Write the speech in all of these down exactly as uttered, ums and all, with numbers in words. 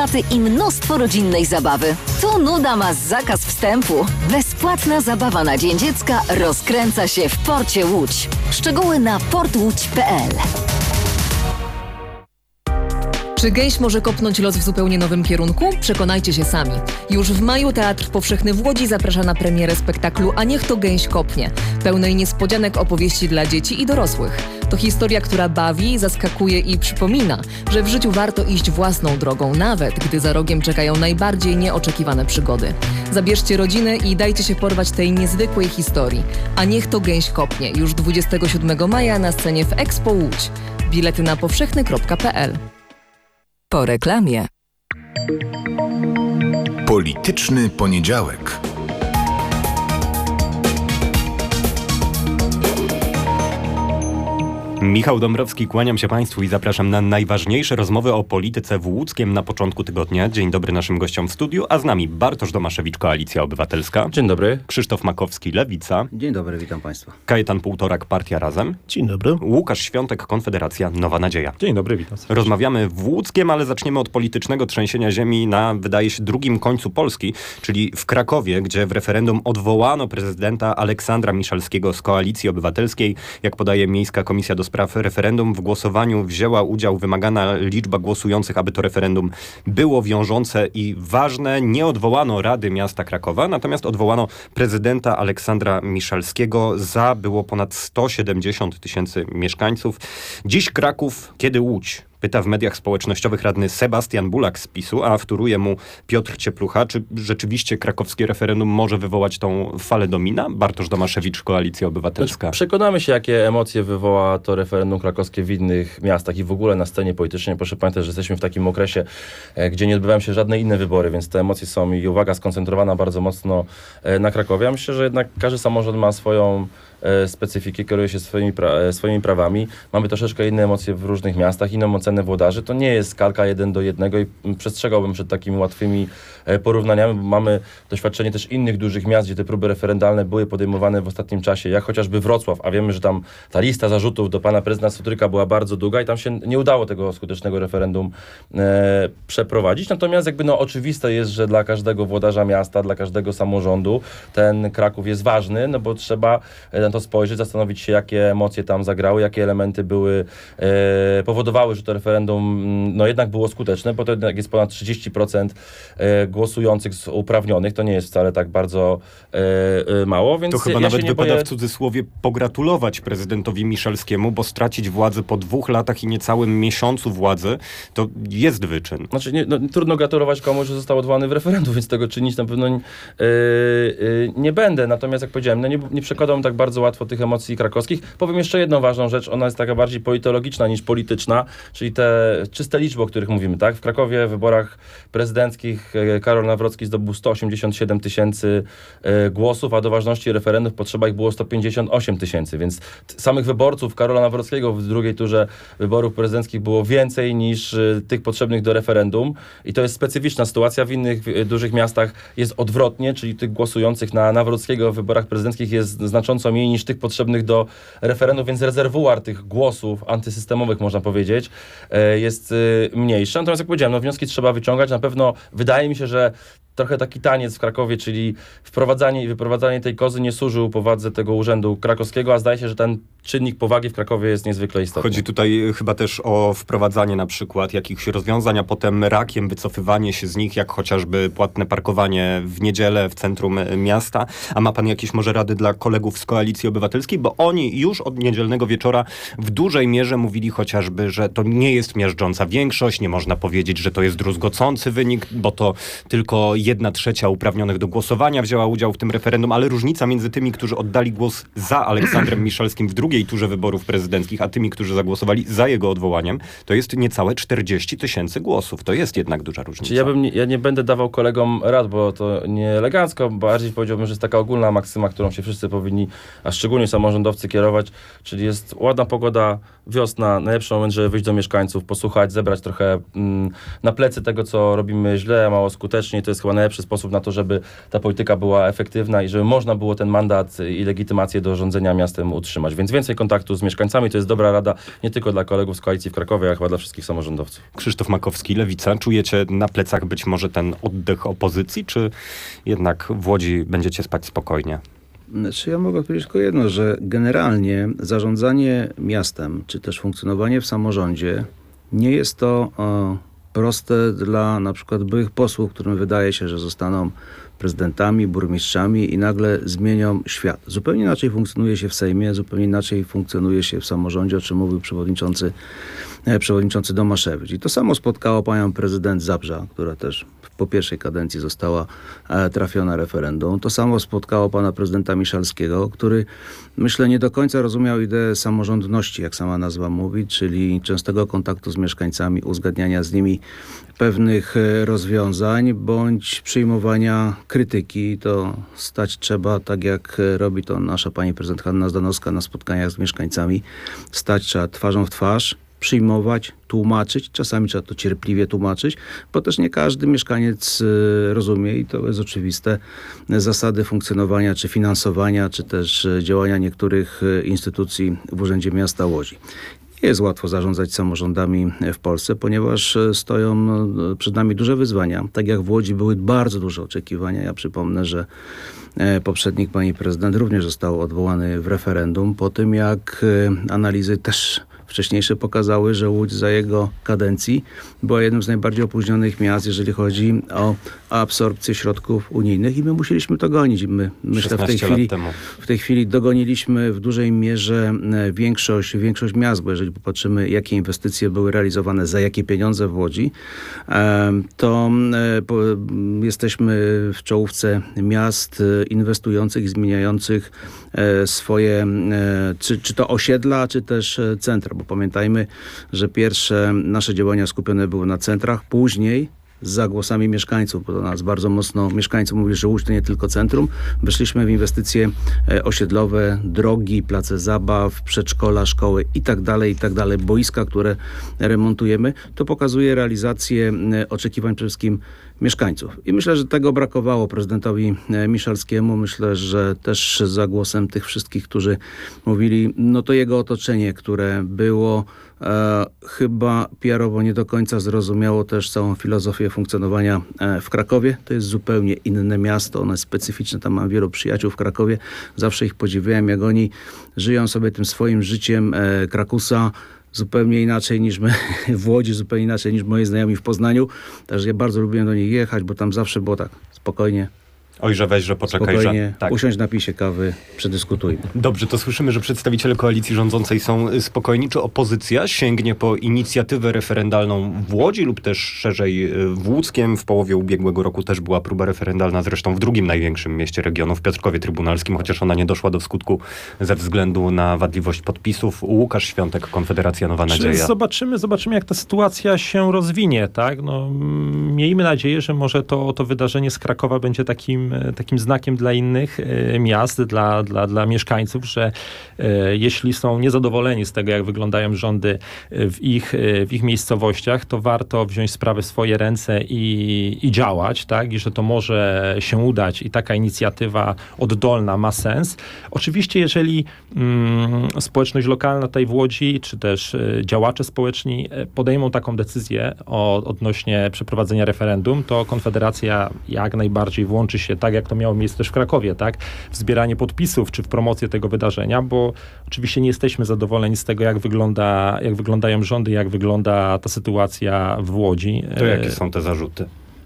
i mnóstwo rodzinnej zabawy. Tu nuda ma zakaz wstępu. Bezpłatna zabawa na Dzień Dziecka rozkręca się w Porcie Łódź. Szczegóły na port łódź kropka pe el. Czy gęś może kopnąć los w zupełnie nowym kierunku? Przekonajcie się sami. Już w maju Teatr Powszechny w Łodzi zaprasza na premierę spektaklu A niech to gęś kopnie, pełnej niespodzianek opowieści dla dzieci i dorosłych. To historia, która bawi, zaskakuje i przypomina, że w życiu warto iść własną drogą, nawet gdy za rogiem czekają najbardziej nieoczekiwane przygody. Zabierzcie rodzinę i dajcie się porwać tej niezwykłej historii. A niech to gęś kopnie, już dwudziestego siódmego maja na scenie w Expo Łódź. Bilety na powszechny kropka pe el. Po reklamie. Polityczny poniedziałek. Michał Dąbrowski, kłaniam się Państwu i zapraszam na najważniejsze rozmowy o polityce w Łódzkiem na początku tygodnia. Dzień dobry naszym gościom w studiu, a z nami Bartosz Domaszewicz, Koalicja Obywatelska. Dzień dobry. Krzysztof Makowski, Lewica. Dzień dobry, witam Państwa. Kajetan Półtorak, Partia Razem. Dzień dobry. Łukasz Świątek, Konfederacja Nowa Nadzieja. Dzień dobry, witam serdecznie. Rozmawiamy w Łódzkiem, ale zaczniemy od politycznego trzęsienia ziemi na, wydaje się, drugim końcu Polski, czyli w Krakowie, gdzie w referendum odwołano prezydenta Aleksandra Miszalskiego z Koalicji Obywatelskiej. Jak podaje Miejska Komisja do Spraw Referendum, w głosowaniu wzięła udział wymagana liczba głosujących, aby to referendum było wiążące i ważne. Nie odwołano Rady Miasta Krakowa, natomiast odwołano prezydenta Aleksandra Miszalskiego. Za było ponad sto siedemdziesiąt tysięcy mieszkańców. Dziś Kraków, kiedy Łódź? Pyta w mediach społecznościowych radny Sebastian Bulak z PiSu, a wtóruje mu Piotr Cieplucha. Czy rzeczywiście krakowskie referendum może wywołać tą falę domina? Bartosz Domaszewicz, Koalicja Obywatelska. Przekonamy się, jakie emocje wywoła to referendum krakowskie w innych miastach i w ogóle na scenie politycznej. Proszę pamiętać, że jesteśmy w takim okresie, gdzie nie odbywają się żadne inne wybory, więc te emocje są i uwaga skoncentrowana bardzo mocno na Krakowie. Ja myślę, że jednak każdy samorząd ma swoją specyfikę, kieruje się swoimi, pra- swoimi prawami. Mamy troszeczkę inne emocje w różnych miastach, inną ocenę włodarzy. To nie jest kalka jeden do jednego i przestrzegałbym przed takimi łatwymi porównaniami, bo mamy doświadczenie też innych dużych miast, gdzie te próby referendalne były podejmowane w ostatnim czasie, jak chociażby Wrocław, a wiemy, że tam ta lista zarzutów do pana prezydenta Sutryka była bardzo długa i tam się nie udało tego skutecznego referendum e, przeprowadzić. Natomiast jakby no oczywiste jest, że dla każdego włodarza miasta, dla każdego samorządu ten Kraków jest ważny, no bo trzeba na to spojrzeć, zastanowić się, jakie emocje tam zagrały, jakie elementy były, e, powodowały, że to referendum no jednak było skuteczne, bo to jednak jest ponad trzydzieści procent e, głosujących z uprawnionych, to nie jest wcale tak bardzo e, e, mało, więc to chyba ja nawet się nie wypada boję... w cudzysłowie pogratulować prezydentowi Miszalskiemu, bo stracić władzę po dwóch latach i niecałym miesiącu władzy, to jest wyczyn. Znaczy, nie, no, trudno gratulować komuś, że został odwołany w referendum, więc tego czynić na pewno nie, yy, yy, nie będę. Natomiast jak powiedziałem, no nie, nie przekładam tak bardzo łatwo tych emocji krakowskich. Powiem jeszcze jedną ważną rzecz, ona jest taka bardziej politologiczna niż polityczna, czyli te czyste liczby, o których mówimy, tak? W Krakowie w wyborach prezydenckich Karol Nawrocki zdobył sto osiemdziesiąt siedem tysięcy głosów, a do ważności referendów potrzeba ich było sto pięćdziesiąt osiem tysięcy, więc t- samych wyborców Karola Nawrockiego w drugiej turze wyborów prezydenckich było więcej niż y, tych potrzebnych do referendum i to jest specyficzna sytuacja. W innych y, dużych miastach jest odwrotnie, czyli tych głosujących na Nawrockiego w wyborach prezydenckich jest znacząco mniej niż tych potrzebnych do referendum, więc rezerwuar tych głosów antysystemowych, można powiedzieć, y, jest y, mniejszy. Natomiast jak powiedziałem, no wnioski trzeba wyciągać. Na pewno wydaje mi się, że trochę taki taniec w Krakowie, czyli wprowadzanie i wyprowadzanie tej kozy nie służył powadze tego urzędu krakowskiego, a zdaje się, że ten czynnik powagi w Krakowie jest niezwykle istotny. Chodzi tutaj chyba też o wprowadzanie na przykład jakichś rozwiązań, a potem rakiem wycofywanie się z nich, jak chociażby płatne parkowanie w niedzielę w centrum miasta. A ma pan jakieś może rady dla kolegów z Koalicji Obywatelskiej? Bo oni już od niedzielnego wieczora w dużej mierze mówili chociażby, że to nie jest miażdżąca większość, nie można powiedzieć, że to jest druzgocący wynik, bo to tylko jedna trzecia uprawnionych do głosowania wzięła udział w tym referendum, ale różnica między tymi, którzy oddali głos za Aleksandrem Miszalskim w drugiej turze wyborów prezydenckich, a tymi, którzy zagłosowali za jego odwołaniem, to jest niecałe czterdzieści tysięcy głosów. To jest jednak duża różnica. Czyli ja, bym nie, ja nie będę dawał kolegom rad, bo to nie elegancko, bardziej powiedziałbym, że jest taka ogólna maksyma, którą się wszyscy powinni, a szczególnie samorządowcy kierować, czyli jest ładna pogoda, wiosna, najlepszy moment, żeby wyjść do mieszkańców, posłuchać, zebrać trochę mm, na plecy tego, co robimy źle, mało skutecznie. To jest chyba chyba najlepszy sposób na to, żeby ta polityka była efektywna i żeby można było ten mandat i legitymację do rządzenia miastem utrzymać. Więc więcej kontaktu z mieszkańcami to jest dobra rada nie tylko dla kolegów z koalicji w Krakowie, ale chyba dla wszystkich samorządowców. Krzysztof Makowski, Lewica. Czujecie na plecach być może ten oddech opozycji, czy jednak w Łodzi będziecie spać spokojnie? Znaczy ja mogę powiedzieć tylko jedno, że generalnie zarządzanie miastem, czy też funkcjonowanie w samorządzie nie jest to o, proste dla na przykład byłych posłów, którym wydaje się, że zostaną prezydentami, burmistrzami i nagle zmienią świat. Zupełnie inaczej funkcjonuje się w Sejmie, zupełnie inaczej funkcjonuje się w samorządzie, o czym mówił przewodniczący, e, przewodniczący Domaszewicz. I to samo spotkało panią prezydent Zabrza, która też po pierwszej kadencji została e, trafiona referendum. To samo spotkało pana prezydenta Miszalskiego, który myślę nie do końca rozumiał ideę samorządności, jak sama nazwa mówi, czyli częstego kontaktu z mieszkańcami, uzgadniania z nimi pewnych e, rozwiązań, bądź przyjmowania krytyki. To stać trzeba, tak jak e, robi to nasza pani prezydent Hanna Zdanowska na spotkaniach z mieszkańcami. Stać trzeba twarzą w twarz, przyjmować, tłumaczyć. Czasami trzeba to cierpliwie tłumaczyć, bo też nie każdy mieszkaniec y, rozumie i to jest oczywiste zasady funkcjonowania, czy finansowania, czy też y, działania niektórych y, instytucji w Urzędzie Miasta Łodzi. Nie jest łatwo zarządzać samorządami w Polsce, ponieważ stoją no, przed nami duże wyzwania. Tak jak w Łodzi były bardzo duże oczekiwania. Ja przypomnę, że e, poprzednik pani prezydent również został odwołany w referendum po tym, jak e, analizy też wcześniejsze pokazały, że Łódź za jego kadencji była jednym z najbardziej opóźnionych miast, jeżeli chodzi o absorpcję środków unijnych i my musieliśmy to gonić. My, myślę, w tej chwili, w tej chwili dogoniliśmy w dużej mierze większość, większość miast, bo jeżeli popatrzymy, jakie inwestycje były realizowane, za jakie pieniądze w Łodzi, to jesteśmy w czołówce miast inwestujących i zmieniających swoje, czy, czy to osiedla, czy też centra, bo pamiętajmy, że pierwsze nasze działania skupione były na centrach, później za głosami mieszkańców, bo do nas bardzo mocno mieszkańcy mówili, że Łódź to nie tylko centrum. Weszliśmy w inwestycje osiedlowe, drogi, place zabaw, przedszkola, szkoły i tak dalej, i tak dalej, boiska, które remontujemy. To pokazuje realizację oczekiwań przede wszystkim mieszkańców. I myślę, że tego brakowało prezydentowi Miszalskiemu. Myślę, że też za głosem tych wszystkich, którzy mówili, no to jego otoczenie, które było e, chyba P R-owo nie do końca zrozumiało też całą filozofię funkcjonowania e, w Krakowie. To jest zupełnie inne miasto, ono jest specyficzne. Tam mam wielu przyjaciół w Krakowie. Zawsze ich podziwiałem, jak oni żyją sobie tym swoim życiem e, Krakusa, zupełnie inaczej niż my w Łodzi, zupełnie inaczej niż moi znajomi w Poznaniu. Także ja bardzo lubiłem do nich jechać, bo tam zawsze było tak spokojnie. Oj, że weź, że poczekaj, Spokojnie, że... Tak. usiądź, napij się kawy, przedyskutujmy. Dobrze, to słyszymy, że przedstawiciele koalicji rządzącej są spokojni. Czy opozycja sięgnie po inicjatywę referendalną w Łodzi lub też szerzej w Łódzkiem? W połowie ubiegłego roku też była próba referendalna, zresztą w drugim największym mieście regionu, w Piotrkowie Trybunalskim, chociaż ona nie doszła do skutku ze względu na wadliwość podpisów. Łukasz Świątek, Konfederacja Nowa Nadzieja. Zobaczymy, zobaczymy, jak ta sytuacja się rozwinie, tak? No, miejmy nadzieję, że może to, to wydarzenie z Krakowa będzie takim takim znakiem dla innych e, miast, dla, dla, dla mieszkańców, że e, jeśli są niezadowoleni z tego, jak wyglądają rządy w ich, e, w ich miejscowościach, to warto wziąć sprawę w swoje ręce i, i działać, tak? I że to może się udać i taka inicjatywa oddolna ma sens. Oczywiście, jeżeli mm, społeczność lokalna tutaj w Łodzi, czy też e, działacze społeczni podejmą taką decyzję o, odnośnie przeprowadzenia referendum, to Konfederacja jak najbardziej włączy się, tak jak to miało miejsce też w Krakowie, tak? W zbieranie podpisów, czy w promocję tego wydarzenia, bo oczywiście nie jesteśmy zadowoleni z tego, jak wygląda, jak wyglądają rządy, jak wygląda ta sytuacja w Łodzi. To jakie są te zarzuty?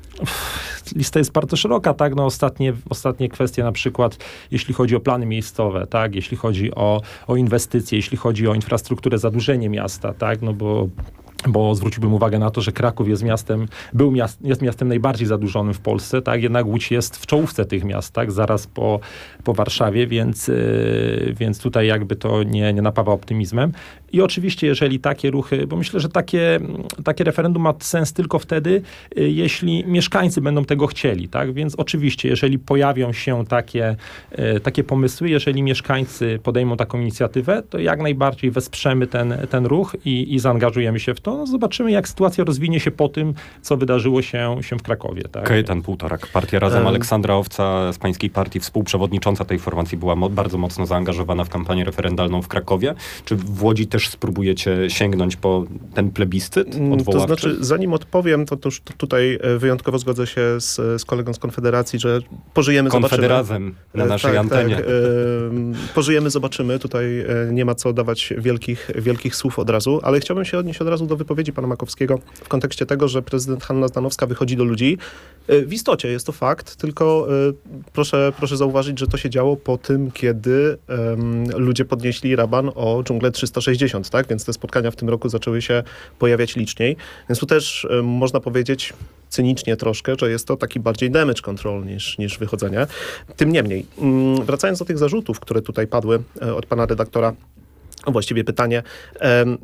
Lista jest bardzo szeroka, tak? No ostatnie, ostatnie kwestie, na przykład jeśli chodzi o plany miejscowe, tak? Jeśli chodzi o, o inwestycje, jeśli chodzi o infrastrukturę, zadłużenie miasta, tak? No bo bo zwróciłbym uwagę na to, że Kraków jest miastem, był miast, jest miastem najbardziej zadłużonym w Polsce, tak? Jednak Łódź jest w czołówce tych miast, tak? Zaraz po, po Warszawie, więc, yy, więc tutaj jakby to nie, nie napawa optymizmem. I oczywiście, jeżeli takie ruchy, bo myślę, że takie, takie referendum ma sens tylko wtedy, yy, jeśli mieszkańcy będą tego chcieli, tak? Więc oczywiście, jeżeli pojawią się takie, yy, takie pomysły, jeżeli mieszkańcy podejmą taką inicjatywę, to jak najbardziej wesprzemy ten, ten ruch i, i zaangażujemy się w to. no, no zobaczymy, jak sytuacja rozwinie się po tym, co wydarzyło się, się w Krakowie. Tak? Kajetan Półtorak, partia Razem, Um. Aleksandra Owca z pańskiej partii, współprzewodnicząca tej formacji, była mo- bardzo mocno zaangażowana w kampanię referendalną w Krakowie. Czy w Łodzi też spróbujecie sięgnąć po ten plebiscyt odwoławczy? To znaczy, zanim odpowiem, to, to już tutaj wyjątkowo zgodzę się z, z kolegą z Konfederacji, że pożyjemy, zobaczymy. Konfederazem na naszej tak, antenie. Tak, e, pożyjemy, zobaczymy. Tutaj e, nie ma co dawać wielkich, wielkich słów od razu, ale chciałbym się odnieść od razu do wypowiedzi pana Makowskiego w kontekście tego, że prezydent Hanna Zdanowska wychodzi do ludzi. E, w istocie jest to fakt, tylko e, proszę, proszę zauważyć, że to się działo po tym, kiedy e, ludzie podnieśli raban o dżunglę trzysta sześćdziesiąt, tak? Więc te spotkania w tym roku zaczęły się pojawiać liczniej. Więc tu też e, można powiedzieć cynicznie troszkę, że jest to taki bardziej damage control niż, niż wychodzenie. Tym niemniej, mm, wracając do tych zarzutów, które tutaj padły e, od pana redaktora, a właściwie pytanie. Em,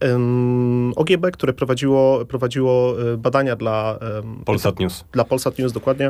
em, O G B, które prowadziło, prowadziło e, badania dla em, Polsat News. dla Polsat News dokładnie,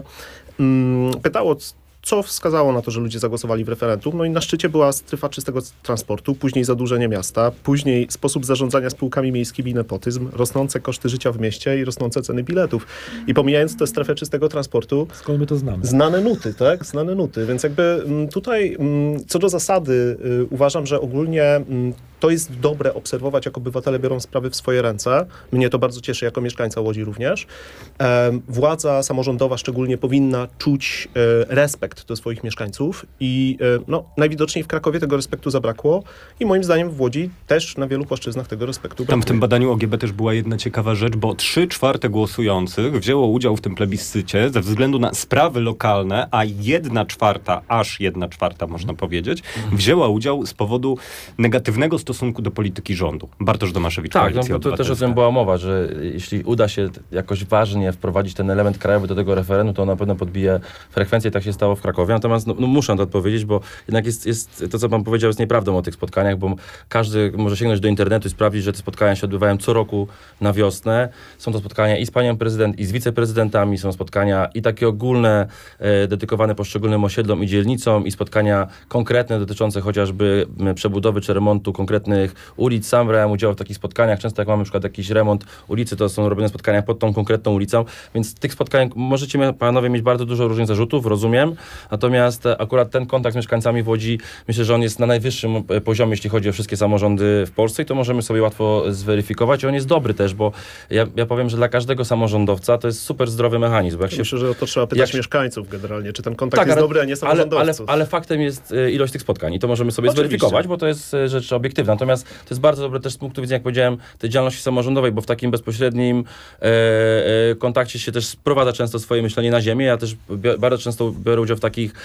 mm, pytało, co wskazało na to, że ludzie zagłosowali w referendum. No i na szczycie była strefa czystego transportu, później zadłużenie miasta, później sposób zarządzania spółkami miejskimi i nepotyzm, rosnące koszty życia w mieście i rosnące ceny biletów. I pomijając tę strefę czystego transportu, Skąd my to znamy? znane nuty, tak? Znane nuty. Więc jakby mm, tutaj mm, co do zasady y, uważam, że ogólnie mm, to jest dobre obserwować, jak obywatele biorą sprawy w swoje ręce. Mnie to bardzo cieszy, jako mieszkańca Łodzi również. Em, władza samorządowa szczególnie powinna czuć e, respekt do swoich mieszkańców i e, no, najwidoczniej w Krakowie tego respektu zabrakło i moim zdaniem w Łodzi też na wielu płaszczyznach tego respektu Tam brakuje. w tym badaniu O G B też była jedna ciekawa rzecz, bo trzy czwarte głosujących wzięło udział w tym plebiscycie ze względu na sprawy lokalne, a jedna czwarta, aż jedna czwarta można powiedzieć, wzięła udział z powodu negatywnego stosunku do polityki rządu. Bartosz Domaszewicz, Tak, no, Koalicja to, to też o Obywatelska. tym była mowa, że jeśli uda się jakoś ważnie wprowadzić ten element krajowy do tego referendum, to on na pewno podbije frekwencję, tak się stało w Krakowie. Natomiast no, no, muszę na to odpowiedzieć, bo jednak jest, jest to, co pan powiedział, jest nieprawdą o tych spotkaniach, bo każdy może sięgnąć do internetu i sprawdzić, że te spotkania się odbywają co roku na wiosnę. Są to spotkania i z panią prezydent, i z wiceprezydentami, są spotkania i takie ogólne, e, dedykowane poszczególnym osiedlom i dzielnicom, i spotkania konkretne dotyczące chociażby m, przebudowy czy remontu konkretnych ulic. Sam brałem udział w takich spotkaniach. Często jak mamy na przykład jakiś remont ulicy, to są robione spotkania pod tą konkretną ulicą, więc tych spotkań możecie panowie mieć bardzo dużo różnych zarzutów, rozumiem. Natomiast akurat ten kontakt z mieszkańcami w Łodzi, myślę, że on jest na najwyższym poziomie, jeśli chodzi o wszystkie samorządy w Polsce i to możemy sobie łatwo zweryfikować. I on jest dobry też, bo ja, ja powiem, że dla każdego samorządowca to jest super zdrowy mechanizm. Bo jak się, Myślę, że o to trzeba pytać jak- mieszkańców generalnie, czy ten kontakt tak, jest ale, dobry, a nie ale, samorządowców. ale, ale faktem jest y, ilość tych spotkań i to możemy sobie Oczywiście. zweryfikować, bo to jest y, rzecz obiektywna. Natomiast to jest bardzo dobre też z punktu widzenia, jak powiedziałem, tej działalności samorządowej, bo w takim bezpośrednim e, e, kontakcie się też sprowadza często swoje myślenie na ziemię. Ja też bi- bardzo często biorę udział w takich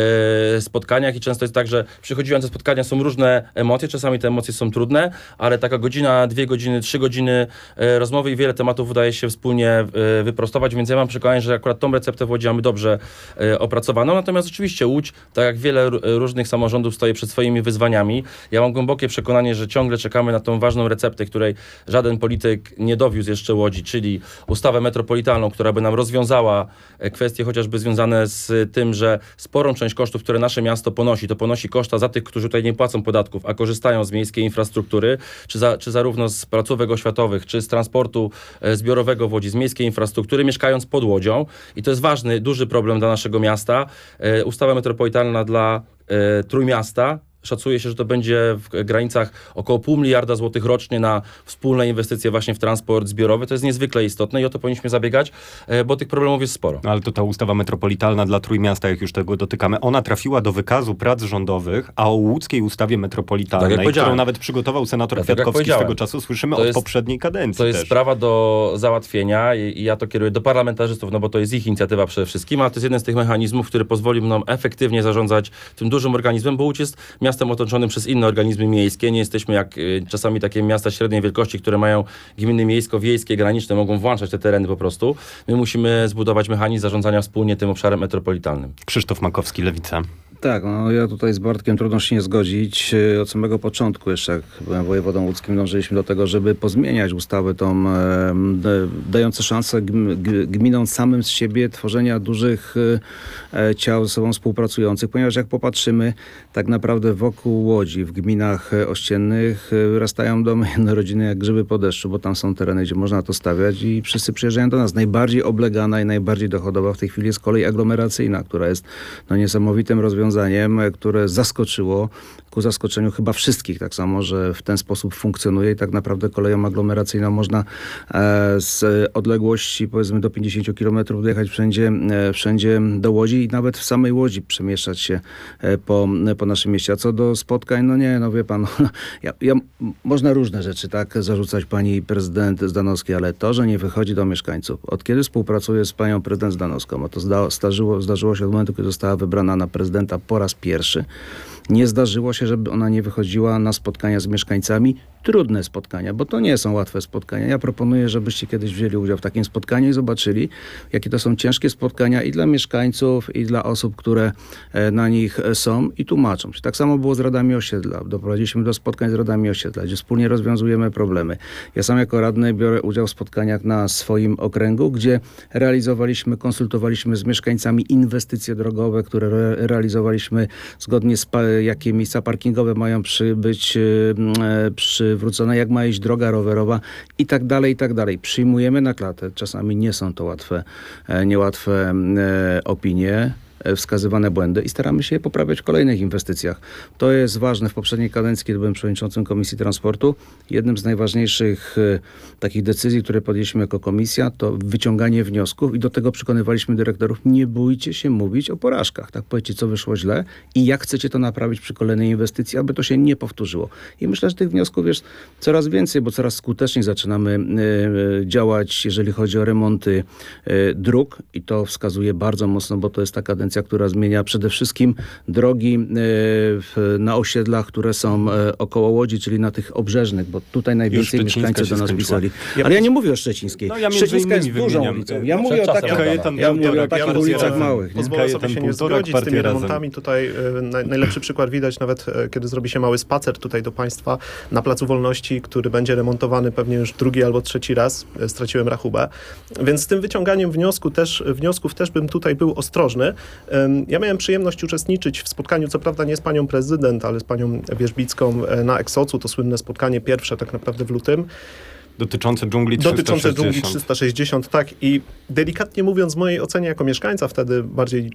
e, spotkaniach i często jest tak, że przychodziłem ze spotkania, są różne emocje, czasami te emocje są trudne, ale taka godzina, dwie godziny, trzy godziny e, rozmowy i wiele tematów udaje się wspólnie e, wyprostować, więc ja mam przekonanie, że akurat tą receptę w Łodzi mamy dobrze e, opracowaną. Natomiast oczywiście Łódź, tak jak wiele r- różnych samorządów, stoi przed swoimi wyzwaniami. Ja mam głębokie przekonanie, że ciągle czekamy na tą ważną receptę, której żaden polityk nie dowiózł jeszcze Łodzi, czyli ustawę metropolitalną, która by nam rozwiązała e, kwestie chociażby związane z tym, że sporą część kosztów, które nasze miasto ponosi, to ponosi koszta za tych, którzy tutaj nie płacą podatków, a korzystają z miejskiej infrastruktury, czy, za, czy zarówno z placówek oświatowych, czy z transportu e, zbiorowego w Łodzi, z miejskiej infrastruktury, mieszkając pod Łodzią. I to jest ważny, duży problem dla naszego miasta. E, ustawa metropolitalna dla e, Trójmiasta. Szacuje się, że to będzie w granicach około pół miliarda złotych rocznie na wspólne inwestycje właśnie w transport zbiorowy. To jest niezwykle istotne i o to powinniśmy zabiegać, e, bo tych problemów jest sporo. No, ale to ta ustawa metropolitalna dla Trójmiasta, jak już tego dotykamy, ona trafiła do wykazu prac rządowych, a o łódzkiej ustawie metropolitalnej, Tak jak powiedziałem. którą nawet przygotował senator Tak jak Kwiatkowski powiedziałem. swego czasu, słyszymy To od jest- poprzedniej kadencji To jest też. sprawa do załatwienia i, i ja to kieruję do parlamentarzystów, no bo to jest ich inicjatywa przede wszystkim, ale to jest jeden z tych mechanizmów, który pozwoli nam efektywnie zarządzać tym dużym organizmem, bo Łódź jest miastem otoczonym przez inne organizmy miejskie. Nie jesteśmy jak y, czasami takie miasta średniej wielkości, które mają gminy miejsko-wiejskie, graniczne, mogą włączać te tereny po prostu. My musimy zbudować mechanizm zarządzania wspólnie tym obszarem metropolitalnym. Krzysztof Makowski, Lewica. Tak, no ja tutaj z Bartkiem trudno się nie zgodzić. Od samego początku, jeszcze jak byłem wojewodą łódzkim, dążyliśmy do tego, żeby pozmieniać ustawę tą e, dającą szansę gminom samym z siebie tworzenia dużych e, ciał ze sobą współpracujących, ponieważ jak popatrzymy, tak naprawdę wokół Łodzi, w gminach ościennych wyrastają domy jednorodzinne jak grzyby po deszczu, bo tam są tereny, gdzie można to stawiać i wszyscy przyjeżdżają do nas. Najbardziej oblegana i najbardziej dochodowa w tej chwili jest kolej aglomeracyjna, która jest no, niesamowitym rozwiązaniem, które zaskoczyło, ku zaskoczeniu chyba wszystkich, tak samo, że w ten sposób funkcjonuje i tak naprawdę koleją aglomeracyjną można e, z odległości powiedzmy do pięćdziesięciu kilometrów dojechać wszędzie, e, wszędzie do Łodzi i nawet w samej Łodzi przemieszczać się e, po, po naszym mieście. A co do spotkań, no nie, no wie pan, ja, ja, można różne rzeczy tak zarzucać pani prezydent Zdanowskiej, ale to, że nie wychodzi do mieszkańców, od kiedy współpracuje z panią prezydent Zdanowską, bo to zda, zdarzyło, zdarzyło się od momentu, kiedy została wybrana na prezydenta po raz pierwszy, nie zdarzyło się, żeby ona nie wychodziła na spotkania z mieszkańcami. Trudne spotkania, bo to nie są łatwe spotkania. Ja proponuję, żebyście kiedyś wzięli udział w takim spotkaniu i zobaczyli, jakie to są ciężkie spotkania i dla mieszkańców, i dla osób, które na nich są i tłumaczą się. Tak samo było z radami osiedla. Doprowadziliśmy do spotkań z radami osiedla, gdzie wspólnie rozwiązujemy problemy. Ja sam jako radny biorę udział w spotkaniach na swoim okręgu, gdzie realizowaliśmy, konsultowaliśmy z mieszkańcami inwestycje drogowe, które re- realizowaliśmy zgodnie z pa- jakie miejsca parkingowe mają przy, być e, przywrócone, jak ma iść droga rowerowa i tak dalej, i tak dalej. Przyjmujemy na klatę. Czasami nie są to łatwe, e, niełatwe e, opinie, wskazywane błędy i staramy się je poprawiać w kolejnych inwestycjach. To jest ważne. W poprzedniej kadencji, kiedy byłem przewodniczącym Komisji Transportu, jednym z najważniejszych e, takich decyzji, które podjęliśmy jako komisja, to wyciąganie wniosków i do tego przekonywaliśmy dyrektorów, nie bójcie się mówić o porażkach. Tak, powiedzcie, co wyszło źle i jak chcecie to naprawić przy kolejnej inwestycji, aby to się nie powtórzyło. I myślę, że tych wniosków jest coraz więcej, bo coraz skuteczniej zaczynamy e, działać, jeżeli chodzi o remonty e, dróg i to wskazuje bardzo mocno, bo to jest ta kadencja, która zmienia przede wszystkim drogi e, w, na osiedlach, które są e, około Łodzi, czyli na tych obrzeżnych, bo tutaj najwięcej mieszkańcy do nas pisali. Ale ja nie mówię o Szczecińskiej. No, ja Szczecińska jest innymi dużą wymieniam. ulicą. Ja Przed mówię o czasem takich, Kajetan ja mówię o Półtorak, takich ja ulicach razem. małych. Nie? Pozwolę sobie się nie Półtorak, zgodzić z tymi partię razem. remontami. Tutaj e, naj, najlepszy przykład widać nawet, e, kiedy zrobi się mały spacer tutaj do państwa na Placu Wolności, który będzie remontowany pewnie już drugi albo trzeci raz. E, straciłem rachubę. Więc z tym wyciąganiem wniosku też, wniosków też bym tutaj był ostrożny. E, ja miałem przyjemność uczestniczyć w spotkaniu, co prawda nie z panią prezydent, ale z panią Wierzbicką e, na Eksocu. To słynne spotkanie pierwsze tak naprawdę w lutym. Dotyczące dżungli trzysta sześćdziesiąt. Dotyczące dżungli trzysta sześćdziesiąt, tak. I delikatnie mówiąc, w mojej ocenie jako mieszkańca wtedy bardziej,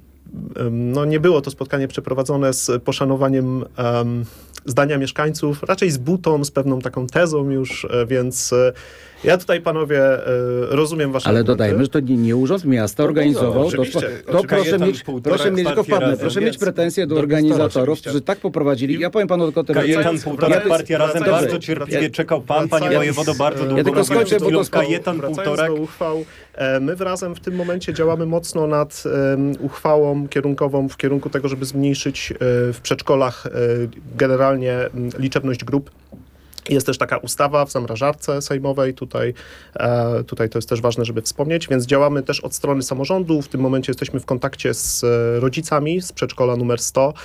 no nie było to spotkanie przeprowadzone z poszanowaniem um, zdania mieszkańców, raczej z butą, z pewną taką tezą już, więc ja tutaj, panowie, rozumiem wasze Ale argumenty. dodajmy, że to nie, nie Urząd Miasta organizował. To, oczywiście, to oczywiście. proszę Kajetan mieć, Półtorak, proszę mieć, tylko partię wpadnę, razem. proszę mieć Więc pretensje do do organizatorów, oczywiście. którzy tak poprowadzili. Ja powiem panu tylko tyle. Kajetan Wracając- Półtorak, wracając- partia razem wracając- bardzo cierpliwie wracając- czekał pan, panie wracając- wojewodo, bardzo długo. Ja tylko na skończę, bo to mówiąc, sko- Kajetan Wracając Półtorak. do uchwał, e, my w Razem w tym momencie działamy mocno nad um, uchwałą kierunkową w kierunku tego, żeby zmniejszyć e, w przedszkolach e, generalnie m, liczebność grup. Jest też taka ustawa w zamrażarce sejmowej, tutaj, e, tutaj to jest też ważne, żeby wspomnieć, więc działamy też od strony samorządu. W tym momencie jesteśmy w kontakcie z e, rodzicami z przedszkola numer sto,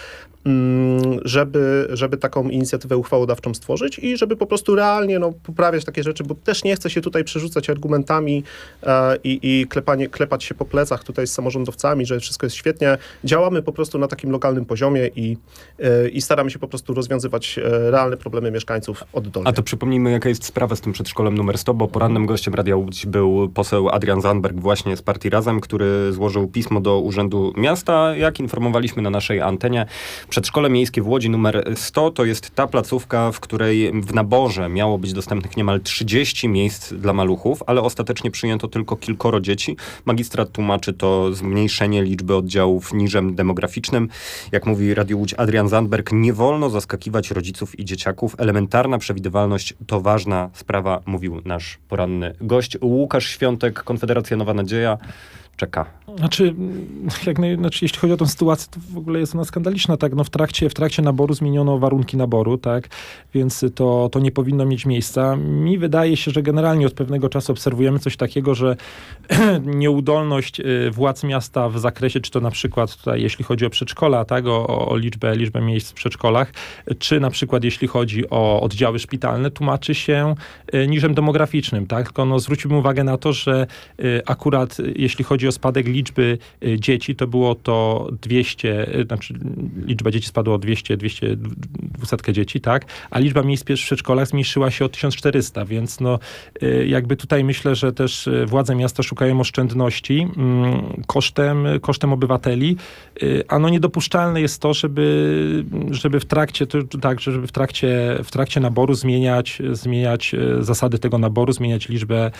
mm, żeby, żeby taką inicjatywę uchwałodawczą stworzyć i żeby po prostu realnie no, poprawiać takie rzeczy, bo też nie chcę się tutaj przerzucać argumentami e, i, i klepanie, klepać się po plecach tutaj z samorządowcami, że wszystko jest świetnie. Działamy po prostu na takim lokalnym poziomie i, e, i staramy się po prostu rozwiązywać e, realne problemy mieszkańców od A to przypomnijmy, jaka jest sprawa z tym przedszkolem numer sto, bo porannym gościem Radia Łódź był poseł Adrian Zandberg właśnie z Partii Razem, który złożył pismo do Urzędu Miasta. Jak informowaliśmy na naszej antenie, przedszkole miejskie w Łodzi numer sto to jest ta placówka, w której w naborze miało być dostępnych niemal trzydzieści miejsc dla maluchów, ale ostatecznie przyjęto tylko kilkoro dzieci. Magistrat tłumaczy to zmniejszenie liczby oddziałów niżem demograficznym. Jak mówi Radio Łódź Adrian Zandberg, nie wolno zaskakiwać rodziców i dzieciaków. Elementarna przewidywalność to ważna sprawa, mówił nasz poranny gość. Łukasz Świątek, Konfederacja Nowa Nadzieja. czeka? Znaczy, jak naj, znaczy, jeśli chodzi o tę sytuację, to w ogóle jest ona skandaliczna, tak? No w trakcie, w trakcie naboru zmieniono warunki naboru, tak? Więc to, to nie powinno mieć miejsca. Mi wydaje się, że generalnie od pewnego czasu obserwujemy coś takiego, że nieudolność władz miasta w zakresie, czy to na przykład tutaj, jeśli chodzi o przedszkola, tak? O, o liczbę, liczbę miejsc w przedszkolach, czy na przykład jeśli chodzi o oddziały szpitalne, tłumaczy się niżem demograficznym, tak? Tylko no, zwróćmy uwagę na to, że akurat jeśli chodzi o spadek liczby dzieci, to było to dwieście, znaczy liczba dzieci spadła o dwieście, dwieście, dwieście dzieci, tak? A liczba miejsc w przedszkolach zmniejszyła się o tysiąc czterysta, więc no jakby tutaj myślę, że też władze miasta szukają oszczędności kosztem, kosztem obywateli, a no niedopuszczalne jest to, żeby, żeby w trakcie, to, tak, żeby w trakcie, w trakcie naboru zmieniać, zmieniać zasady tego naboru, zmieniać liczbę,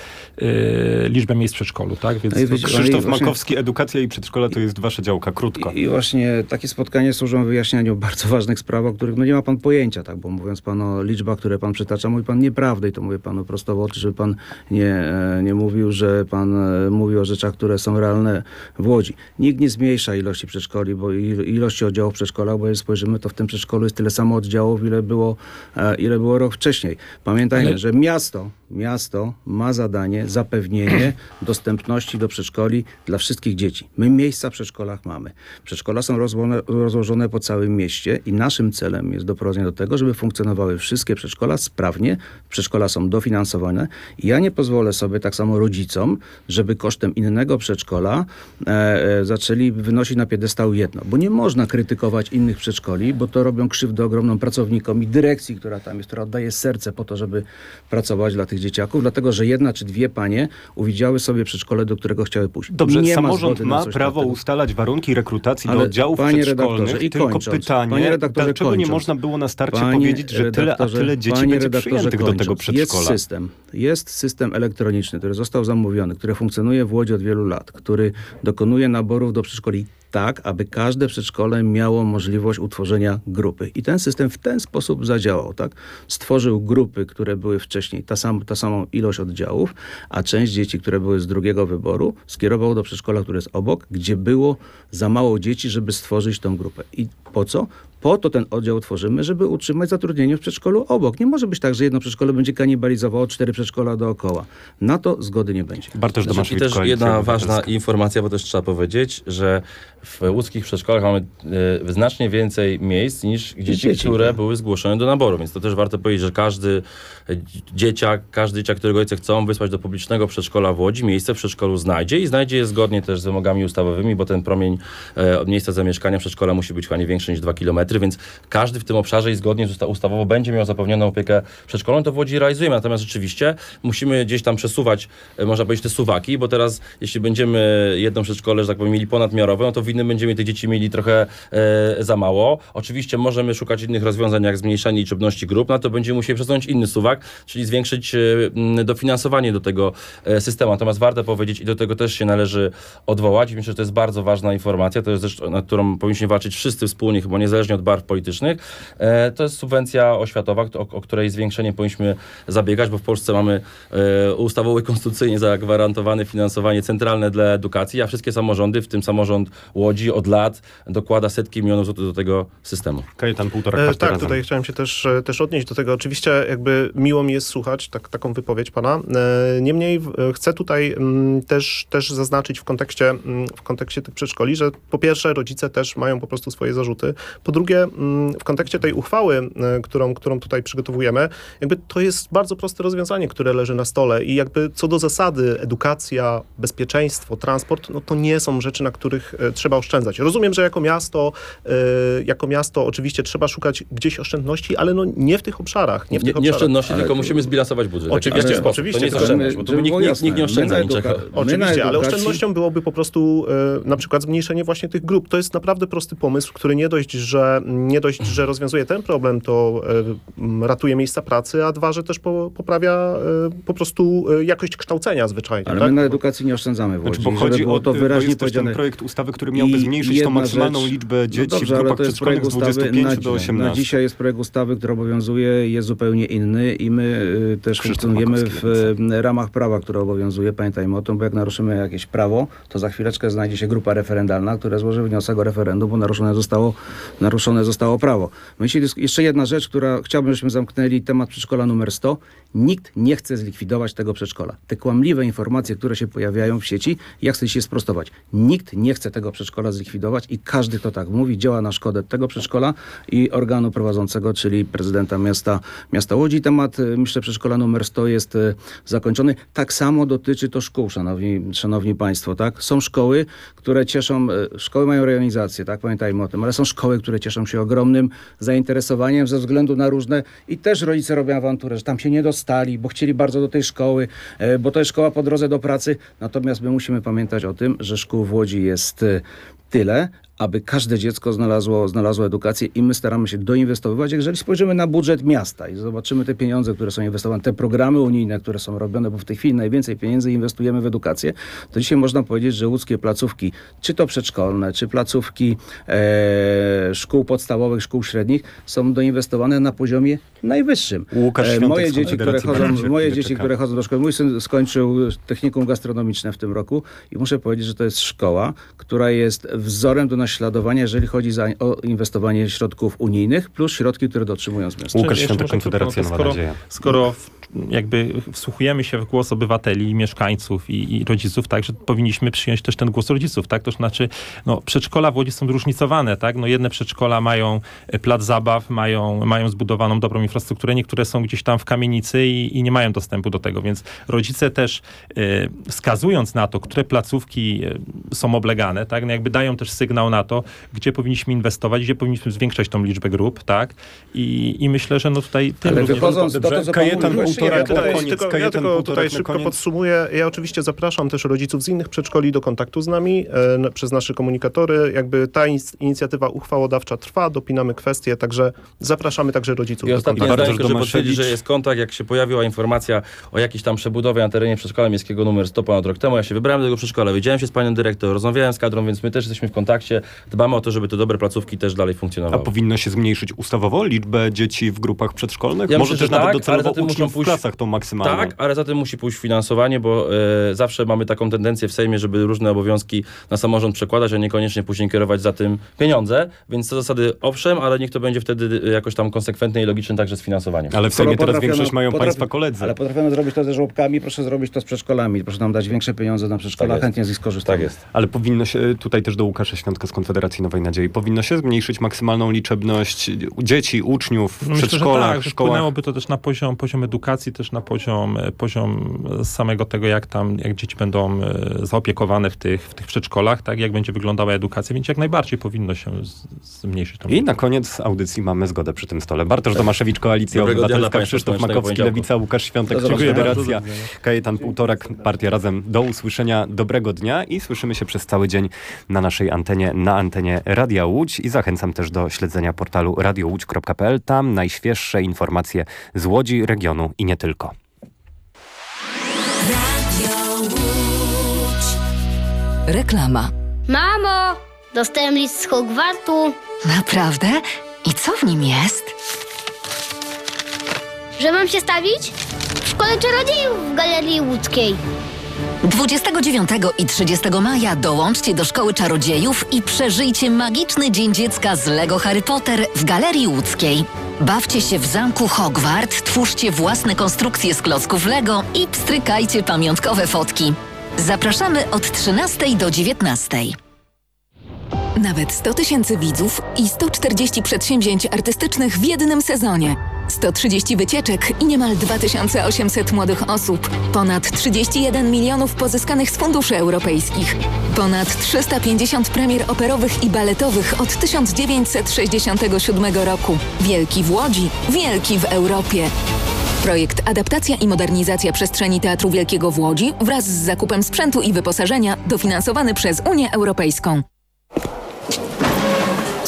liczbę miejsc w przedszkolu, tak? Więc No i to, wiecie, Krzysztof właśnie- Makowski, edukacja i przedszkola to jest wasza działka, krótko. I, I właśnie takie spotkania służą wyjaśnianiu bardzo ważnych spraw, o których no nie ma pan pojęcia, tak, bo mówiąc pan o liczbach, które pan przytacza, mówi pan nieprawdę i to mówię panu prosto w oczy, żeby pan nie, e, nie mówił, że pan e, mówi o rzeczach, które są realne w Łodzi. Nikt nie zmniejsza ilości przedszkoli, bo il- ilości oddziałów w przedszkolach, bo jeśli spojrzymy, to w tym przedszkolu jest tyle samo oddziałów, ile było, e, ile było rok wcześniej. Pamiętajmy, Ale- że miasto, miasto ma zadanie zapewnienie dostępności do przedszkoli dla wszystkich dzieci. My miejsca w przedszkolach mamy. Przedszkola są rozłożone, rozłożone po całym mieście i naszym celem jest doprowadzenie do tego, żeby funkcjonowały wszystkie przedszkola sprawnie. Przedszkola są dofinansowane i ja nie pozwolę sobie tak samo rodzicom, żeby kosztem innego przedszkola e, e, zaczęli wynosić na piedestał jedno. Bo nie można krytykować innych przedszkoli, bo to robią krzywdę ogromną pracownikom i dyrekcji, która tam jest, która oddaje serce po to, żeby pracować dla tych dzieciaków, dlatego że jedna czy dwie panie uwidziały sobie przedszkole, do którego chciały pójść. Dobrze, nie samorząd zgody na ma coś prawo takiego. ustalać warunki rekrutacji do Ale oddziałów panie przedszkolnych, redaktorze, i tylko kończąc, pytanie, panie redaktorze, dlaczego nie kończąc. można było na starcie Panie powiedzieć, że tyle, a redaktorze, tyle dzieci panie będzie redaktorze, przyjętych do tego kończąc. przedszkola? Jest system, jest system elektroniczny, który został zamówiony, który funkcjonuje w Łodzi od wielu lat, który dokonuje naborów do przedszkoli tak, aby każde przedszkole miało możliwość utworzenia grupy. I ten system w ten sposób zadziałał, tak? Stworzył grupy, które były wcześniej, ta, sam, ta samą ilość oddziałów, a część dzieci, które były z drugiego wyboru, skierował do przedszkola, które jest obok, gdzie było za mało dzieci, żeby stworzyć tą grupę. I po co? Po to ten oddział tworzymy, żeby utrzymać zatrudnienie w przedszkolu obok. Nie może być tak, że jedno przedszkole będzie kanibalizowało cztery przedszkola dookoła. Na to zgody nie będzie. Bartosz Znaczy, I Domaszewicz, też Koalicja jedna Obywatelska. ważna informacja, bo też trzeba powiedzieć, że w łódzkich przedszkolach mamy e, znacznie więcej miejsc niż dzieci, dzieci, które tak. były zgłoszone do naboru. Więc to też warto powiedzieć, że każdy e, dzieciak, każdy dzieciak, którego rodzice chcą wysłać do publicznego przedszkola w Łodzi, miejsce w przedszkolu znajdzie i znajdzie je zgodnie też z wymogami ustawowymi, bo ten promień e, od miejsca zamieszkania przedszkola musi być chyba nie większy niż dwa kilometry, więc każdy w tym obszarze i zgodnie z usta- ustawowo będzie miał zapewnioną opiekę przedszkolną. To w Łodzi realizujemy. Natomiast rzeczywiście musimy gdzieś tam przesuwać, e, można powiedzieć, te suwaki, bo teraz jeśli będziemy jedno przedszkole, że tak powiem, mieli ponadmiarowe, no to w innym będziemy tych dzieci mieli trochę e, za mało. Oczywiście możemy szukać innych rozwiązań, jak zmniejszanie liczebności grup, no to będziemy musieli przesunąć inny suwak, czyli zwiększyć e, m, dofinansowanie do tego e, systemu. Natomiast warto powiedzieć, i do tego też się należy odwołać, i myślę, że to jest bardzo ważna informacja, to jest rzecz, nad którą powinniśmy walczyć wszyscy wspólnie, chyba niezależnie od barw politycznych. E, to jest subwencja oświatowa, o, o której zwiększenie powinniśmy zabiegać, bo w Polsce mamy e, ustawowo i konstytucyjnie zagwarantowane finansowanie centralne dla edukacji, a wszystkie samorządy, w tym samorząd Łodzi, od lat dokłada setki milionów złotych do tego systemu. Kajetan półtora E, kwarty tak, razem. tutaj chciałem się też, e, też odnieść do tego. Oczywiście jakby miło mi jest słuchać tak, taką wypowiedź pana. E, niemniej w- e, chcę tutaj mm, też, też zaznaczyć w kontekście, mm, w kontekście tych przedszkoli, że po pierwsze rodzice też mają po prostu swoje zarzuty. Po drugie mm, w kontekście tej uchwały, e, którą, którą tutaj przygotowujemy, jakby to jest bardzo proste rozwiązanie, które leży na stole i jakby co do zasady edukacja, bezpieczeństwo, transport, no to nie są rzeczy, na których e, trzeba oszczędzać. Rozumiem, że jako miasto, e, jako miasto oczywiście trzeba szukać gdzieś oszczędności, ale no nie w tych obszarach. Nie w Nie, tych nie obszarach. oszczędności, Ale tylko to- musimy zbilansować budżet. Oczywiście, Ale w ten oczywiście, To nie jest tylko oszczędność, bo to żeby nikt, było nikt, jasne, nikt nie oszczędza my na niczego. eduka- my na Oczywiście, ale edukacji- oszczędnością byłoby po prostu e, na przykład zmniejszenie właśnie tych grup. To jest naprawdę prosty pomysł, który nie dość, że że nie dość, że rozwiązuje ten problem, to e, ratuje miejsca pracy, a dwa, że też po, poprawia e, po prostu e, jakość kształcenia zwyczajnie. Ale tak? my na edukacji nie oszczędzamy w Znaczy, Łodzi. bo chodzi było o to to wyraźnie jest też powiedziane. ten projekt ustawy, który miałby I zmniejszyć tą jedna maksymalną rzecz- liczbę dzieci no dobrze, w ale grupach to jest przedszkolnych projekt z dwudziestu ustawy pięciu na, do na osiemnastu. dzisiaj jest projekt ustawy, który obowiązuje, jest zupełnie inny i my y, też Krzysztof funkcjonujemy Makowski, w y, ramach prawa, które obowiązuje. Pamiętajmy o tym, bo jak naruszymy jakieś prawo, to za chwileczkę znajdzie się grupa referendalna, która złoży wniosek o referendum, bo naruszone zostało, naruszone zostało prawo. My dzisiaj dysk- jeszcze jedna rzecz, która chciałbym, żebyśmy zamknęli temat przedszkola numer sto. Nikt nie chce zlikwidować tego przedszkola. Te kłamliwe informacje, które się pojawiają w sieci, ja chcę się sprostować. Nikt nie chce tego przedszkola zlikwidować i każdy, kto tak mówi, działa na szkodę tego przedszkola i organu prowadzącego, czyli prezydenta miasta, miasta Łodzi. Temat, y, myślę, przedszkola numer sto jest y, zakończony. Tak samo dotyczy to szkół, szanowni, szanowni państwo, tak? Są szkoły, które cieszą, y, szkoły mają rejonizację, tak? Pamiętajmy o tym, ale są szkoły, które cieszą się ogromnym zainteresowaniem ze względu na różne i też rodzice robią awanturę, że tam się nie dostali, bo chcieli bardzo do tej szkoły, y, bo to jest szkoła po drodze do pracy. Natomiast my musimy pamiętać o tym, że szkół w Łodzi jest y, tyle, aby każde dziecko znalazło, znalazło edukację i my staramy się doinwestowywać. Jeżeli spojrzymy na budżet miasta i zobaczymy te pieniądze, które są inwestowane, te programy unijne, które są robione, bo w tej chwili najwięcej pieniędzy inwestujemy w edukację, to dzisiaj można powiedzieć, że łódzkie placówki, czy to przedszkolne, czy placówki e, szkół podstawowych, szkół średnich, są doinwestowane na poziomie najwyższym. Łukasz E, Świątek moje z dzieci, które Konfederacji chodzą, będzie moje chwilę dzieci, czekał. które chodzą do szkoły, mój syn skończył technikum gastronomiczne w tym roku i muszę powiedzieć, że to jest szkoła, która jest wzorem do naśladowania, jeżeli chodzi za, o inwestowanie środków unijnych, plus środki, które dotrzymują z miasta. Łukasz Jeszcze Świątek, może krótko, Konfederacja no to Nowa skoro, Nadzieja. Skoro w, jakby wsłuchujemy się w głos obywateli, mieszkańców i, i rodziców, tak, że powinniśmy przyjąć też ten głos rodziców, tak, to znaczy, no, przedszkola w Łodzi są zróżnicowane, tak, no, jedne przedszkola mają plac zabaw, mają, mają zbudowaną dobrą infrastrukturę, niektóre są gdzieś tam w kamienicy i, i nie mają dostępu do tego, więc rodzice też y, wskazując na to, które placówki y, są oblegane, tak, no, jakby dają też sygnał na to, gdzie powinniśmy inwestować, gdzie powinniśmy zwiększać tą liczbę grup, tak, i, i myślę, że no tutaj tym Ale również- wychodząc do Dobrze, to, co Kajetan pan mówi, półtora, Ja właśnie, bo tutaj, koniec, tylko, ja kajetan tylko półtora tutaj na szybko koniec. podsumuję. Ja oczywiście zapraszam też rodziców z innych przedszkoli do kontaktu z nami e, n- przez nasze komunikatory. Jakby ta in- inicjatywa uchwałodawcza trwa, dopinamy kwestie, także zapraszamy także rodziców I do ostatnie kontaktu. Bartosz zdanie, żeby Domaszewicz. potwierdzić, że jest kontakt, jak się pojawiła informacja o jakiejś tam przebudowie na terenie przedszkola miejskiego numer sto ponad rok temu. Ja się wybrałem do tego przedszkola, wiedziałem się z panią dyrektor, rozmawiałem z kadrą, więc my też jesteśmy w kontakcie. Dbamy o to, żeby te dobre placówki też dalej A funkcjonowały. powinno się zmniejszyć ustawowo liczbę dzieci w grupach przedszkolnych? Ja Może myślę, też że nawet tak, ale docelowo za tym muszą uczniów w pójść- klasach tą maksymalną. Tak, ale za tym musi pójść finansowanie, bo e, zawsze mamy taką tendencję w Sejmie, żeby różne obowiązki na samorząd przekładać, a niekoniecznie później kierować za tym pieniądze. Więc te zasady owszem, ale niech to będzie wtedy jakoś tam konsekwentne i logiczne także z finansowaniem. Ale w Skoro Sejmie teraz potrafiono- większość mają potrafi- państwa koledzy. Ale potrafiono zrobić to ze żłobkami, proszę zrobić to z przedszkolami. Proszę nam dać większe pieniądze na przedszkola, Tak jest. chętnie z nich skorzystamy. Tak jest. Ale powinno się, tutaj też do Łukasza Świątka z Konfederacji Nowej Nadziei, powinno się zmniejszyć maksymalną liczebność dzieci, uczniów w Myślę, że przedszkolach, tak, że szkołach. wpłynęłoby to też na poziom, poziom edukacji, też na poziom, poziom samego tego, jak tam, jak dzieci będą e, zaopiekowane w tych, w tych przedszkolach, tak, jak będzie wyglądała edukacja, więc jak najbardziej powinno się z, zmniejszyć tą I na koniec audycji mamy zgodę przy tym stole. Bartosz Domaszewicz, Koalicja Dobrego dnia dla Obywatelska, państwa, Krzysztof słonecznego Makowski, poniedziałku. Lewica, Łukasz Świątek, Do zobaczenia. Konfederacja, Kajetan Półtorak, Partia Razem. Do usłyszenia, dobrego dnia i słyszymy się przez cały dzień na naszej antenie, na antenie Radia Łódź i zachęcam też do śledzenia portalu radio łódź kropka p l. Tam najświeższe informacje z Łodzi, regionu i nie tylko. Reklama. Mamo, dostałem list z Hogwartu, Naprawdę? I co w nim jest? że mam się stawić w Szkole Czarodziejów w Galerii Łódzkiej. dwudziestego dziewiątego i trzydziestego maja dołączcie do Szkoły Czarodziejów i przeżyjcie magiczny Dzień Dziecka z Lego Harry Potter w Galerii Łódzkiej. Bawcie się w zamku Hogwart, twórzcie własne konstrukcje z klocków Lego i pstrykajcie pamiątkowe fotki. Zapraszamy od trzynastej do dziewiętnastej. Nawet sto tysięcy widzów i sto czterdzieści przedsięwzięć artystycznych w jednym sezonie. sto trzydzieści wycieczek i niemal dwa tysiące osiemset młodych osób. Ponad trzydzieści jeden milionów pozyskanych z funduszy europejskich. Ponad trzysta pięćdziesiąt premier operowych i baletowych od tysiąc dziewięćset sześćdziesiątego siódmego roku. Wielki w Łodzi, wielki w Europie. Projekt Adaptacja i modernizacja przestrzeni Teatru Wielkiego w Łodzi wraz z zakupem sprzętu i wyposażenia dofinansowany przez Unię Europejską.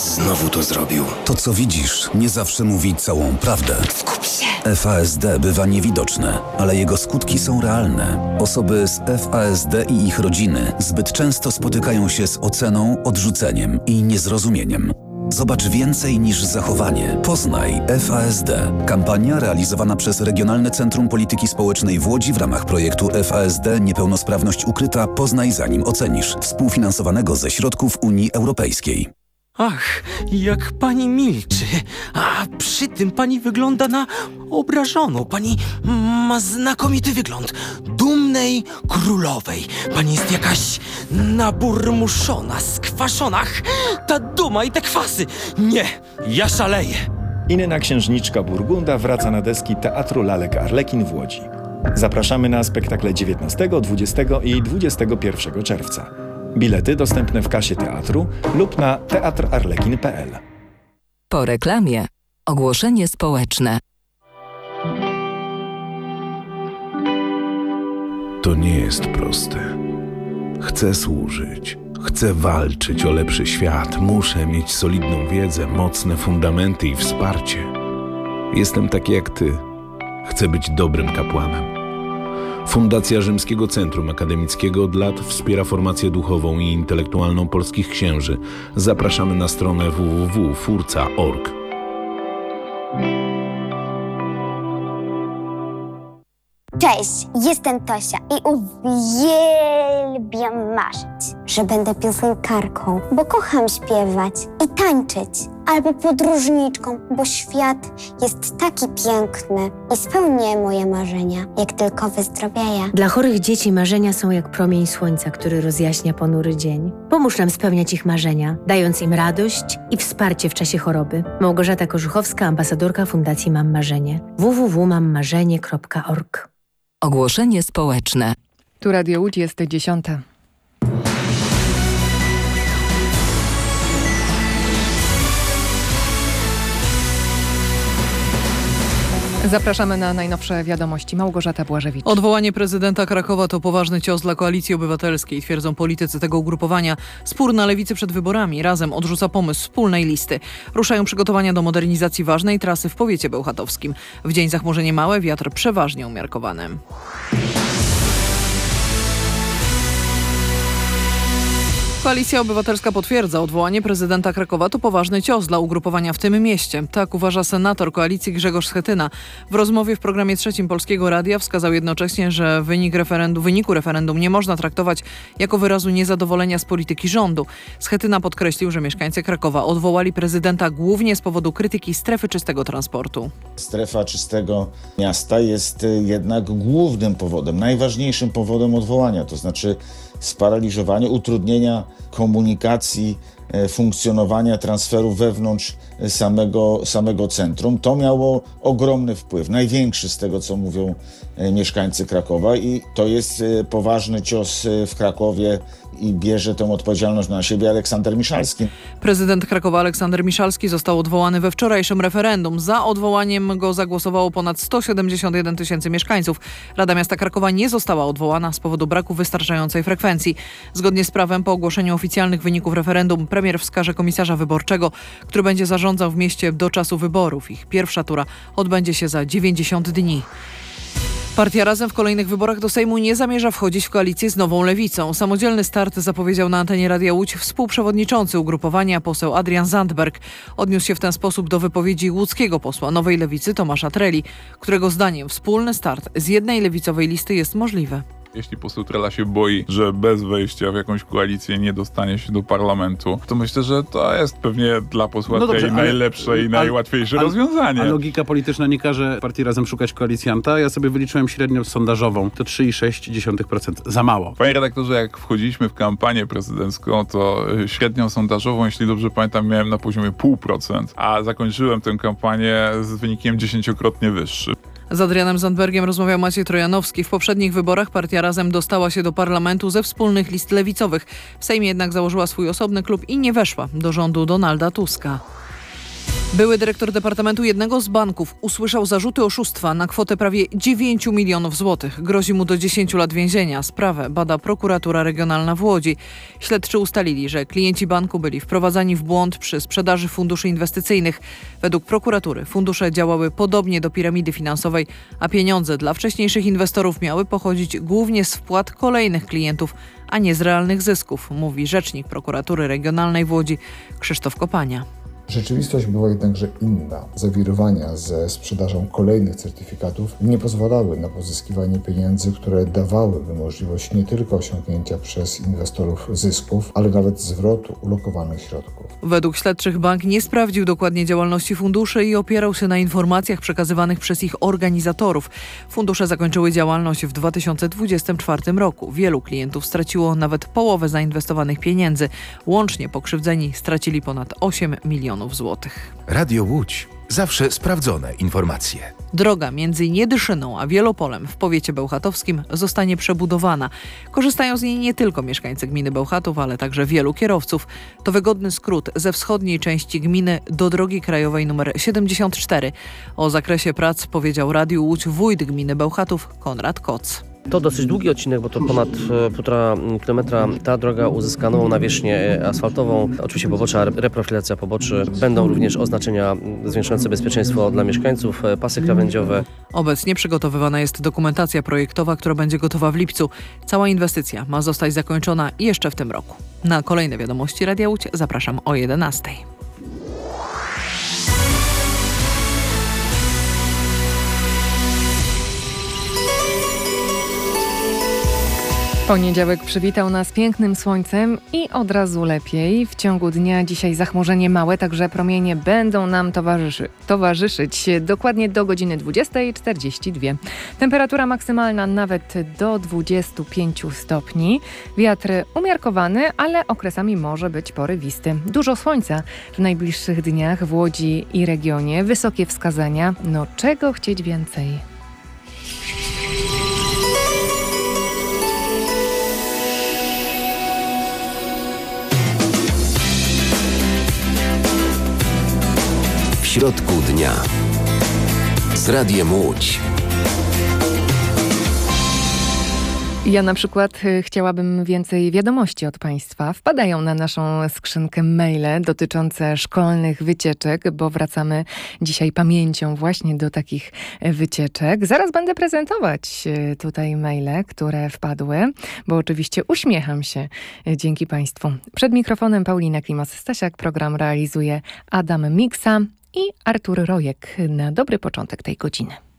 Znowu to zrobił. To, co widzisz, nie zawsze mówi całą prawdę. Skup się! F A S D bywa niewidoczne, ale jego skutki są realne. Osoby z F A S D i ich rodziny zbyt często spotykają się z oceną, odrzuceniem i niezrozumieniem. Zobacz więcej niż zachowanie. Poznaj F A S D. Kampania realizowana przez Regionalne Centrum Polityki Społecznej w Łodzi w ramach projektu F A S D Niepełnosprawność ukryta. Poznaj zanim ocenisz. Współfinansowanego ze środków Unii Europejskiej. Ach, jak pani milczy. A przy tym pani wygląda na obrażoną. Pani ma znakomity wygląd dumnej królowej. Pani jest jakaś naburmuszona, skwaszona. Ach, ta duma i te kwasy. Nie, ja szaleję. Inna księżniczka Burgunda wraca na deski Teatru Lalek Arlekin w Łodzi. Zapraszamy na spektakle dziewiętnastego, dwudziestego i dwudziestego pierwszego czerwca. Bilety dostępne w kasie teatru lub na teatr arlekin kropka p l. Po reklamie ogłoszenie społeczne. To nie jest proste. Chcę służyć. Chcę walczyć o lepszy świat. Muszę mieć solidną wiedzę, mocne fundamenty i wsparcie. Jestem taki jak ty. Chcę być dobrym kapłanem. Fundacja Rzymskiego Centrum Akademickiego od lat wspiera formację duchową i intelektualną polskich księży. Zapraszamy na stronę w w w kropka furca kropka org. Cześć, jestem Tosia i uwielbiam marzyć, że będę piosenkarką, bo kocham śpiewać i tańczyć, albo podróżniczką, bo świat jest taki piękny i spełnię moje marzenia, jak tylko wyzdrowieję. Dla chorych dzieci marzenia są jak promień słońca, który rozjaśnia ponury dzień. Pomóż nam spełniać ich marzenia, dając im radość i wsparcie w czasie choroby. Małgorzata Korzuchowska, ambasadorka Fundacji Mam Marzenie. w w w kropka mam marzenie kropka org. Ogłoszenie społeczne. Tu Radio Łódź, jest dziesiąta. Zapraszamy na najnowsze wiadomości. Małgorzata Błażewicz. Odwołanie prezydenta Krakowa to poważny cios dla Koalicji Obywatelskiej, twierdzą politycy tego ugrupowania. Spór na lewicy przed wyborami Razem odrzuca pomysł wspólnej listy. Ruszają przygotowania do modernizacji ważnej trasy w powiecie bełchatowskim. W dzień zachmurzenie małe, wiatr przeważnie umiarkowany. Koalicja Obywatelska potwierdza, odwołanie prezydenta Krakowa to poważny cios dla ugrupowania w tym mieście. Tak uważa senator koalicji Grzegorz Schetyna. W rozmowie w programie Trzecim Polskiego Radia wskazał jednocześnie, że wynik referendum, wyniku referendum nie można traktować jako wyrazu niezadowolenia z polityki rządu. Schetyna podkreślił, że mieszkańcy Krakowa odwołali prezydenta głównie z powodu krytyki strefy czystego transportu. Strefa czystego miasta jest jednak głównym powodem, najważniejszym powodem odwołania, to znaczy sparaliżowanie, utrudnienia komunikacji, funkcjonowania transferu wewnątrz samego, samego centrum. To miało ogromny wpływ, największy z tego, co mówią mieszkańcy Krakowa, i to jest poważny cios w Krakowie i bierze tę odpowiedzialność na siebie Aleksander Miszalski. Prezydent Krakowa Aleksander Miszalski został odwołany we wczorajszym referendum. Za odwołaniem go zagłosowało ponad sto siedemdziesiąt jeden tysięcy mieszkańców. Rada Miasta Krakowa nie została odwołana z powodu braku wystarczającej frekwencji. Zgodnie z prawem po ogłoszeniu oficjalnych wyników referendum premier wskaże komisarza wyborczego, który będzie zarządzał w mieście do czasu wyborów. Ich pierwsza tura odbędzie się za dziewięćdziesiąt dni. Partia Razem w kolejnych wyborach do Sejmu nie zamierza wchodzić w koalicję z Nową Lewicą. Samodzielny start zapowiedział na antenie Radia Łódź współprzewodniczący ugrupowania poseł Adrian Zandberg. Odniósł się w ten sposób do wypowiedzi łódzkiego posła Nowej Lewicy Tomasza Treli, którego zdaniem wspólny start z jednej lewicowej listy jest możliwy. Jeśli poseł Trela się boi, że bez wejścia w jakąś koalicję nie dostanie się do parlamentu, to myślę, że to jest pewnie dla posła no Treli najlepsze ale, i najłatwiejsze ale, rozwiązanie. A logika polityczna nie każe partii Razem szukać koalicjanta. Ja sobie wyliczyłem średnią sondażową. To trzy przecinek sześć procent. Za mało. Panie redaktorze, jak wchodziliśmy w kampanię prezydencką, to średnią sondażową, jeśli dobrze pamiętam, miałem na poziomie zero przecinek pięć procent, a zakończyłem tę kampanię z wynikiem dziesięciokrotnie wyższym. Z Adrianem Zandbergiem rozmawiał Maciej Trojanowski. W poprzednich wyborach partia Razem dostała się do parlamentu ze wspólnych list lewicowych. W Sejmie jednak założyła swój osobny klub i nie weszła do rządu Donalda Tuska. Były dyrektor Departamentu jednego z banków usłyszał zarzuty oszustwa na kwotę prawie dziewięć milionów złotych. Grozi mu do dziesięciu lat więzienia. Sprawę bada prokuratura regionalna w Łodzi. Śledczy ustalili, że klienci banku byli wprowadzani w błąd przy sprzedaży funduszy inwestycyjnych. Według prokuratury fundusze działały podobnie do piramidy finansowej, a pieniądze dla wcześniejszych inwestorów miały pochodzić głównie z wpłat kolejnych klientów, a nie z realnych zysków, mówi rzecznik prokuratury regionalnej w Łodzi Krzysztof Kopania. Rzeczywistość była jednakże inna. Zawirowania ze sprzedażą kolejnych certyfikatów nie pozwalały na pozyskiwanie pieniędzy, które dawałyby możliwość nie tylko osiągnięcia przez inwestorów zysków, ale nawet zwrotu ulokowanych środków. Według śledczych bank nie sprawdził dokładnie działalności funduszy i opierał się na informacjach przekazywanych przez ich organizatorów. Fundusze zakończyły działalność w dwa tysiące dwudziestym czwartym roku. Wielu klientów straciło nawet połowę zainwestowanych pieniędzy. Łącznie pokrzywdzeni stracili ponad osiem milionów złotych. Radio Łódź. Zawsze sprawdzone informacje. Droga między Niedyszyną a Wielopolem w powiecie bełchatowskim zostanie przebudowana. Korzystają z niej nie tylko mieszkańcy gminy Bełchatów, ale także wielu kierowców. To wygodny skrót ze wschodniej części gminy do drogi krajowej nr siedemdziesiąt cztery. O zakresie prac powiedział Radiu Łódź wójt gminy Bełchatów Konrad Koc. To dosyć długi odcinek, bo to ponad półtora kilometra. Ta droga uzyska nową nawierzchnię asfaltową. Oczywiście pobocza, reprofilacja poboczy. Będą również oznaczenia zwiększające bezpieczeństwo dla mieszkańców, pasy krawędziowe. Obecnie przygotowywana jest dokumentacja projektowa, która będzie gotowa w lipcu. Cała inwestycja ma zostać zakończona jeszcze w tym roku. Na kolejne wiadomości Radia Łódź zapraszam o jedenastej. Poniedziałek przywitał nas pięknym słońcem i od razu lepiej. W ciągu dnia dzisiaj zachmurzenie małe, także promienie będą nam towarzyszy, towarzyszyć dokładnie do godziny dwudziestej czterdzieści dwa. Temperatura maksymalna nawet do dwudziestu pięciu stopni. Wiatr umiarkowany, ale okresami może być porywisty. Dużo słońca w najbliższych dniach w Łodzi i regionie. Wysokie wskazania. No czego chcieć więcej? W środku dnia z Radiem Łódź. Ja na przykład chciałabym więcej wiadomości od Państwa. Wpadają na naszą skrzynkę maile dotyczące szkolnych wycieczek, bo wracamy dzisiaj pamięcią właśnie do takich wycieczek. Zaraz będę prezentować tutaj maile, które wpadły, bo oczywiście uśmiecham się dzięki Państwu. Przed mikrofonem Paulina Klimas-Stasiak, program realizuje Adam Miksa i Artur Rojek na dobry początek tej godziny.